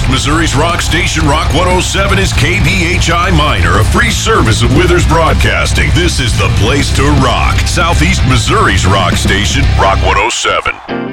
Missouri's rock station, Rock 107, is KBHI Minor, a free service of Withers Broadcasting. This is the place to rock. Southeast Missouri's rock station, Rock 107.